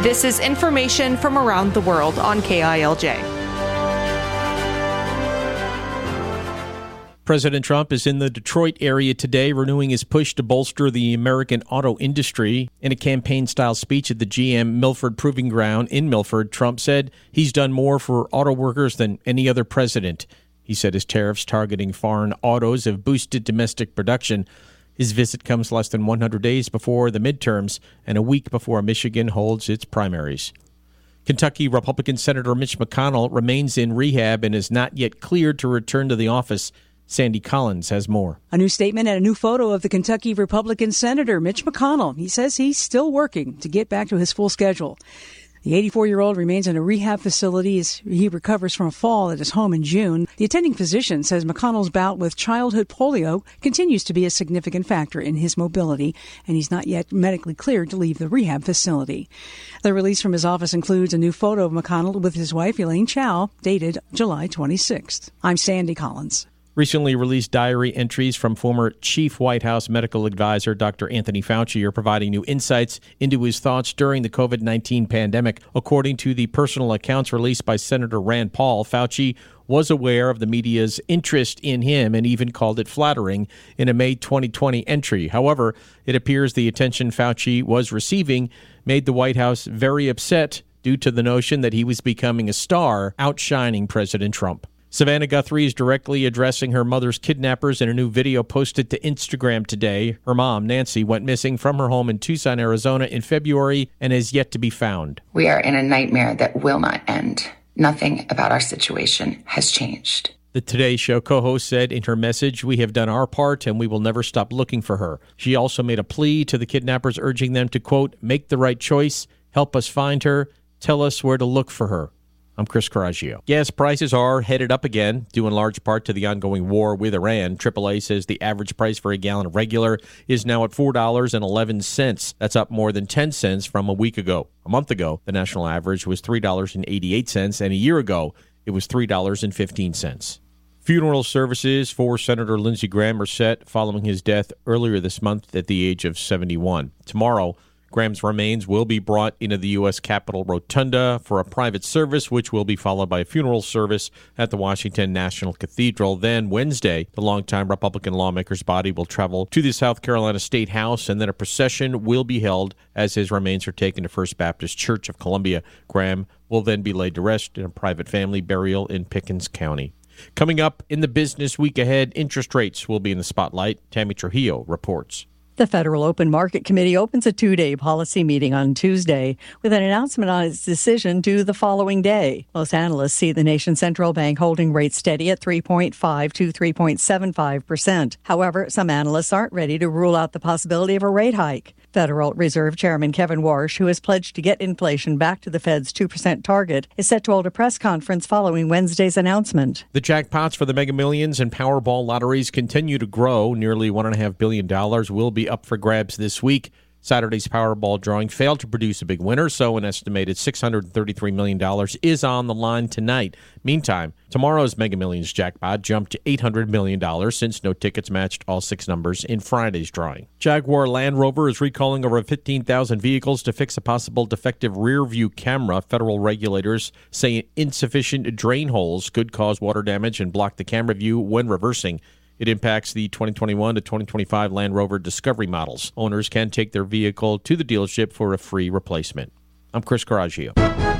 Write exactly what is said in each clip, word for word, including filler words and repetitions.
This is information from around the world on K I L J. President Trump is in the Detroit area today, renewing his push to bolster the American auto industry. In a campaign-style speech at the G M Milford Proving Ground in Milford, Trump said he's done more for auto workers than any other president. He said his tariffs targeting foreign autos have boosted domestic production. His visit comes less than one hundred days before the midterms and a week before Michigan holds its primaries. Kentucky Republican Senator Mitch McConnell remains in rehab and is not yet cleared to return to the office. Sandy Collins has more. A new statement and a new photo of the Kentucky Republican Senator Mitch McConnell. He says he's still working to get back to his full schedule. The eighty-four-year-old remains in a rehab facility as he recovers from a fall at his home in June. The attending physician says McConnell's bout with childhood polio continues to be a significant factor in his mobility, and he's not yet medically cleared to leave the rehab facility. The release from his office includes a new photo of McConnell with his wife, Elaine Chao, dated July twenty-sixth. I'm Sandy Collins. Recently released diary entries from former Chief White House medical advisor Doctor Anthony Fauci are providing new insights into his thoughts during the covid nineteen pandemic. According to the personal accounts released by Senator Rand Paul, Fauci was aware of the media's interest in him and even called it flattering in a May twenty twenty entry. However, it appears the attention Fauci was receiving made the White House very upset due to the notion that he was becoming a star, outshining President Trump. Savannah Guthrie is directly addressing her mother's kidnappers in a new video posted to Instagram today. Her mom, Nancy, went missing from her home in Tucson, Arizona in February and is yet to be found. We are in a nightmare that will not end. Nothing about our situation has changed. The Today Show co-host said in her message, "We have done our part and we will never stop looking for her." She also made a plea to the kidnappers, urging them to, quote, make the right choice, help us find her, tell us where to look for her. I'm Chris Coraggio. Gas prices are headed up again, due in large part to the ongoing war with Iran. triple A says the average price for a gallon of regular is now at four dollars and eleven cents. That's up more than ten cents from a week ago. A month ago, the national average was three dollars and eighty-eight cents, and a year ago, it was three dollars and fifteen cents. Funeral services for Senator Lindsey Graham are set following his death earlier this month at the age of seventy-one. Tomorrow, Graham's remains will be brought into the U S Capitol Rotunda for a private service, which will be followed by a funeral service at the Washington National Cathedral. Then Wednesday, the longtime Republican lawmaker's body will travel to the South Carolina State House, and then a procession will be held as his remains are taken to First Baptist Church of Columbia. Graham will then be laid to rest in a private family burial in Pickens County. Coming up in the business week ahead, interest rates will be in the spotlight. Tammy Trujillo reports. The Federal Open Market Committee opens a two-day policy meeting on Tuesday with an announcement on its decision due the following day. Most analysts see the nation's central bank holding rates steady at three point five to three point seven five percent. However, some analysts aren't ready to rule out the possibility of a rate hike. Federal Reserve Chairman Kevin Warsh, who has pledged to get inflation back to the Fed's two percent target, is set to hold a press conference following Wednesday's announcement. The jackpots for the Mega Millions and Powerball lotteries continue to grow. Nearly one point five billion dollars will be up for grabs this week. Saturday's Powerball drawing failed to produce a big winner, so an estimated six hundred thirty-three million dollars is on the line tonight. Meantime, tomorrow's Mega Millions jackpot jumped to eight hundred million dollars since no tickets matched all six numbers in Friday's drawing. Jaguar Land Rover is recalling over fifteen thousand vehicles to fix a possible defective rear-view camera. Federal regulators say insufficient drain holes could cause water damage and block the camera view when reversing. It impacts the twenty twenty-one to twenty twenty-five Land Rover Discovery models. Owners can take their vehicle to the dealership for a free replacement. I'm Chris Coraggio.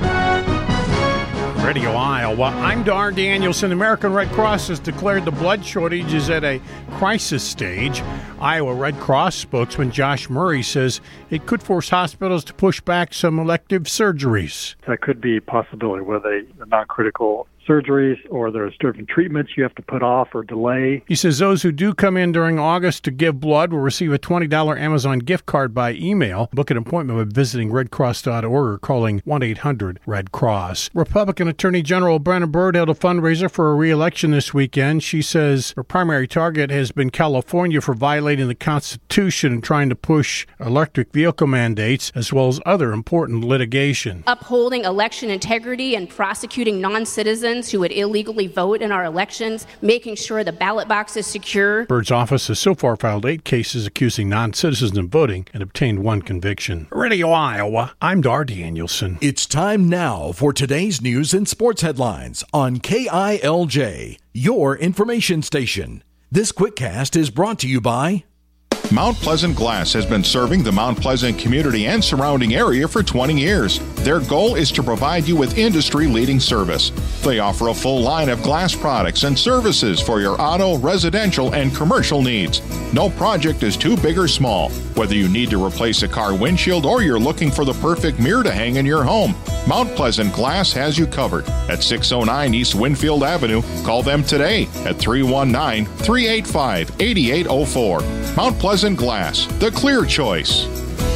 Radio Iowa. I'm Dar Danielson. The American Red Cross has declared the blood shortage is at a crisis stage. Iowa Red Cross spokesman Josh Murray says it could force hospitals to push back some elective surgeries. That could be a possibility, whether they are non-critical surgeries or there's different treatments you have to put off or delay. He says those who do come in during August to give blood will receive a twenty dollars Amazon gift card by email. Book an appointment by visiting red cross dot org or calling one eight hundred red cross. Republican Attorney General Brenna Bird held a fundraiser for a re-election this weekend. She says her primary target has been California for violating the Constitution and trying to push electric vehicle mandates, as well as other important litigation. Upholding election integrity and prosecuting non-citizens citizens who would illegally vote in our elections, making sure the ballot box is secure. Byrd's office has so far filed eight cases accusing non-citizens of voting and obtained one conviction. Radio Iowa, I'm Dar Danielson. It's time now for today's news and sports headlines on K I L J, your information station. This QuickCast is brought to you by Mount Pleasant Glass has been serving the Mount Pleasant community and surrounding area for twenty years. Their goal is to provide you with industry-leading service. They offer a full line of glass products and services for your auto, residential, and commercial needs. No project is too big or small. Whether you need to replace a car windshield or you're looking for the perfect mirror to hang in your home, Mount Pleasant Glass has you covered. At six oh nine East Winfield Avenue, call them today at three one nine, three eight five, eight eight oh four. Mount Pleasant Glass, the clear choice.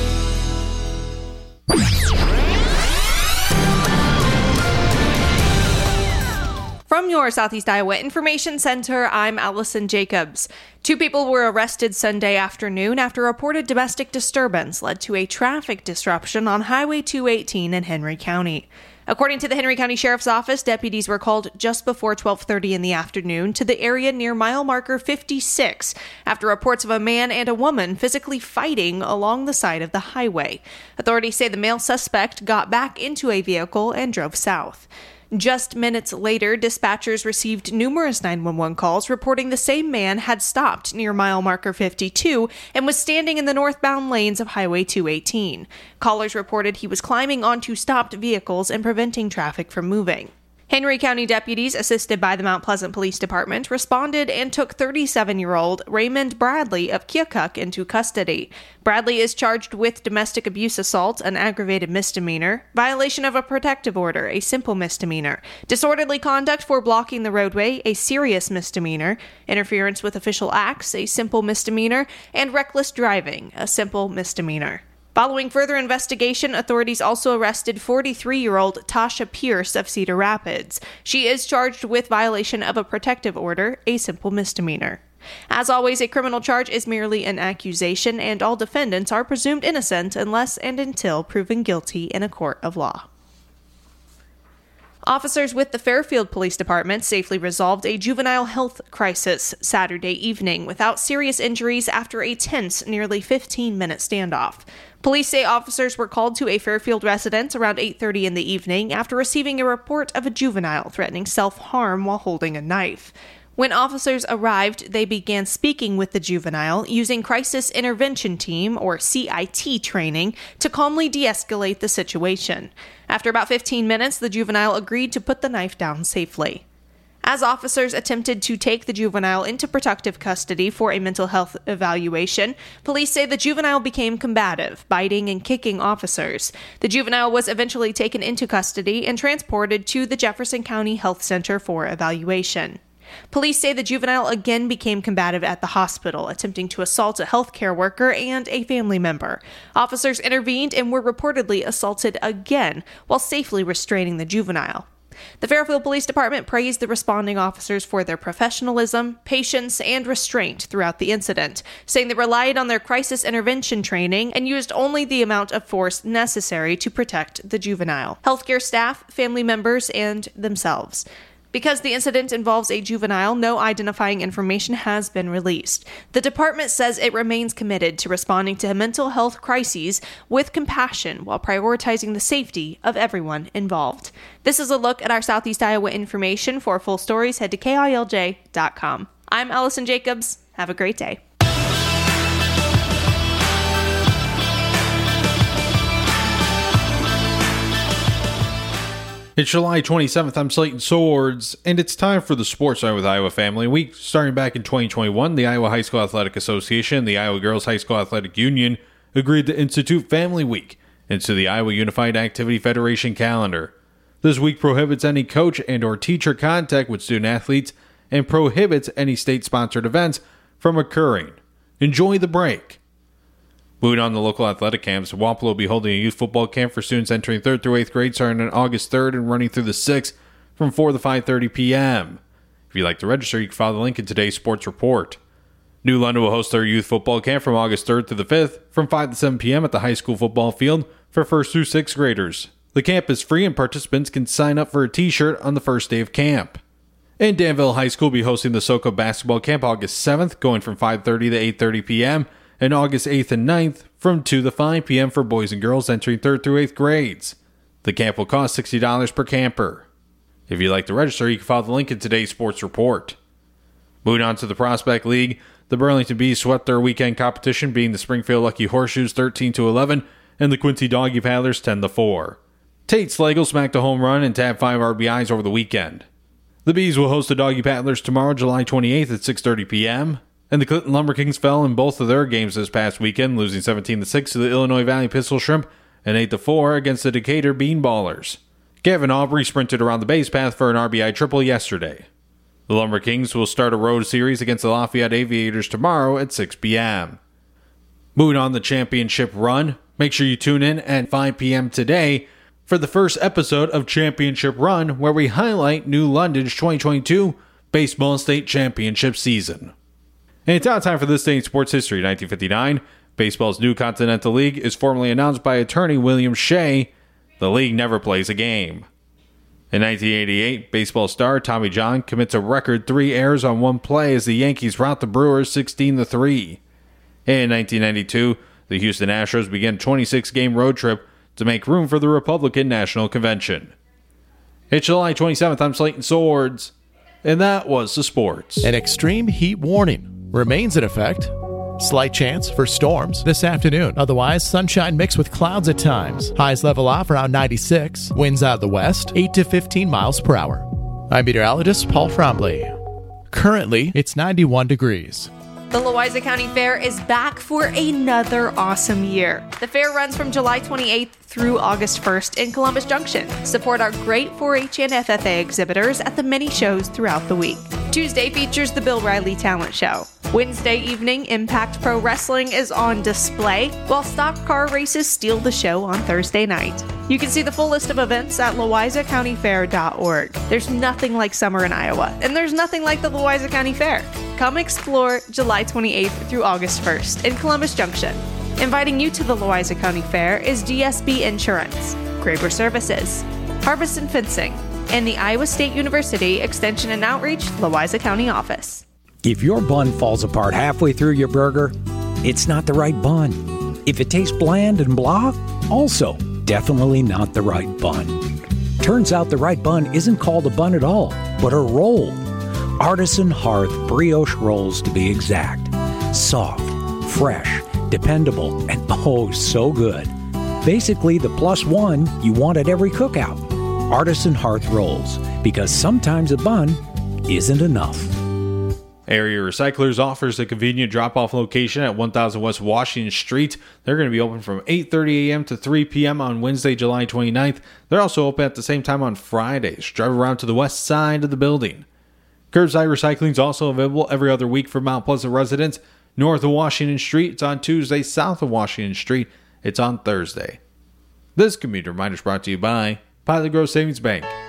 From your Southeast Iowa Information Center, I'm Allison Jacobs. Two people were arrested Sunday afternoon after reported domestic disturbance led to a traffic disruption on Highway two eighteen in Henry County. According to the Henry County Sheriff's Office, deputies were called just before twelve thirty in the afternoon to the area near mile marker fifty-six after reports of a man and a woman physically fighting along the side of the highway. Authorities say the male suspect got back into a vehicle and drove south. Just minutes later, dispatchers received numerous nine one one calls reporting the same man had stopped near mile marker fifty-two and was standing in the northbound lanes of Highway two eighteen. Callers reported he was climbing onto stopped vehicles and preventing traffic from moving. Henry County deputies, assisted by the Mount Pleasant Police Department, responded and took thirty-seven-year-old Raymond Bradley of Keokuk into custody. Bradley is charged with domestic abuse assault, an aggravated misdemeanor, violation of a protective order, a simple misdemeanor, disorderly conduct for blocking the roadway, a serious misdemeanor, interference with official acts, a simple misdemeanor, and reckless driving, a simple misdemeanor. Following further investigation, authorities also arrested forty-three-year-old Tasha Pierce of Cedar Rapids. She is charged with violation of a protective order, a simple misdemeanor. As always, a criminal charge is merely an accusation, and all defendants are presumed innocent unless and until proven guilty in a court of law. Officers with the Fairfield Police Department safely resolved a juvenile health crisis Saturday evening without serious injuries after a tense, nearly fifteen-minute standoff. Police say officers were called to a Fairfield residence around eight thirty in the evening after receiving a report of a juvenile threatening self-harm while holding a knife. When officers arrived, they began speaking with the juvenile using Crisis Intervention Team, or C I T training, to calmly de-escalate the situation. After about fifteen minutes, the juvenile agreed to put the knife down safely. As officers attempted to take the juvenile into protective custody for a mental health evaluation, police say the juvenile became combative, biting and kicking officers. The juvenile was eventually taken into custody and transported to the Jefferson County Health Center for evaluation. Police say the juvenile again became combative at the hospital, attempting to assault a healthcare worker and a family member. Officers intervened and were reportedly assaulted again while safely restraining the juvenile. The Fairfield Police Department praised the responding officers for their professionalism, patience, and restraint throughout the incident, saying they relied on their crisis intervention training and used only the amount of force necessary to protect the juvenile, healthcare staff, family members, and themselves. Because the incident involves a juvenile, no identifying information has been released. The department says it remains committed to responding to mental health crises with compassion while prioritizing the safety of everyone involved. This is a look at our Southeast Iowa information. For full stories, head to K I L J dot com. I'm Allison Jacobs. Have a great day. It's July twenty-seventh, I'm Slayton Swords, and it's time for the Sports Night with Iowa Family Week. Starting back in twenty twenty-one, the Iowa High School Athletic Association and the Iowa Girls High School Athletic Union agreed to institute Family Week into the Iowa Unified Activity Federation calendar. This week prohibits any coach and or teacher contact with student athletes and prohibits any state-sponsored events from occurring. Enjoy the break. Moving on to local athletic camps, Wapello will be holding a youth football camp for students entering third through eighth grade starting on August third and running through the sixth from four to five thirty p.m. If you'd like to register, you can follow the link in today's sports report. New London will host their youth football camp from August third through the fifth from five to seven p.m. at the high school football field for first through sixth graders. The camp is free and participants can sign up for a t-shirt on the first day of camp. And Danville High School will be hosting the SoCo basketball camp August seventh, going from five thirty to eight thirty p.m., and August eighth and ninth from two to five p.m. for boys and girls entering third through eighth grades. The camp will cost sixty dollars per camper. If you'd like to register, you can follow the link in today's sports report. Moving on to the Prospect League, the Burlington Bees swept their weekend competition, beating the Springfield Lucky Horseshoes thirteen to eleven and the Quincy Doggy Paddlers ten to four. Tate Slagle smacked a home run and tabbed five R B Is over the weekend. The Bees will host the Doggy Paddlers tomorrow, July twenty-eighth at six thirty p.m., and the Clinton Lumber Kings fell in both of their games this past weekend, losing seventeen to six to the Illinois Valley Pistol Shrimp and eight to four against the Decatur Beanballers. Gavin Aubrey sprinted around the base path for an R B I triple yesterday. The Lumber Kings will start a road series against the Lafayette Aviators tomorrow at six p.m. Moving on the championship run, make sure you tune in at five p.m. today for the first episode of Championship Run, where we highlight New London's twenty twenty-two Baseball State Championship season. And it's now time for this day in sports history. nineteen fifty-nine, baseball's new Continental League is formally announced by attorney William Shea. The league never plays a game. In nineteen eighty-eight, baseball star Tommy John commits a record three errors on one play as the Yankees rout the Brewers sixteen to three. In nineteen ninety-two, the Houston Astros began a twenty-six game road trip to make room for the Republican National Convention. It's July twenty-seventh, I'm Slayton Swords, and that was the sports. An extreme heat warning remains in effect. Slight chance for storms this afternoon. Otherwise, sunshine mixed with clouds at times. Highs level off around ninety-six. Winds out of the west, eight to fifteen miles per hour. I'm meteorologist Paul Frombley. Currently, it's ninety-one degrees. The Louisa County Fair is back for another awesome year. The fair runs from July twenty-eighth through August first in Columbus Junction. Support our great four H and F F A exhibitors at the many shows throughout the week. Tuesday features the Bill Riley Talent Show. Wednesday evening, Impact Pro Wrestling is on display, while stock car races steal the show on Thursday night. You can see the full list of events at louisa county fair dot org. There's nothing like summer in Iowa, and there's nothing like the Louisa County Fair. Come explore July twenty-eighth through August first in Columbus Junction. Inviting you to the Louisa County Fair is D S B Insurance, Graber Services, Harvest and Fencing, and the Iowa State University Extension and Outreach Louisa County Office. If your bun falls apart halfway through your burger, it's not the right bun. If it tastes bland and blah, also definitely not the right bun. Turns out the right bun isn't called a bun at all, but a roll. Artisan Hearth brioche rolls, to be exact. Soft, fresh, dependable, and oh, so good. Basically the plus one you want at every cookout. Artisan Hearth rolls, because sometimes a bun isn't enough. Area Recyclers offers a convenient drop-off location at one thousand West Washington Street. They're going to be open from eight thirty a.m. to three p.m. on Wednesday, July twenty-ninth. They're also open at the same time on Fridays. Drive around to the west side of the building. Curbside recycling is also available every other week for Mount Pleasant residents. North of Washington Street, it's on Tuesday. South of Washington Street, it's on Thursday. This community reminder is brought to you by Pilot Grove Savings Bank.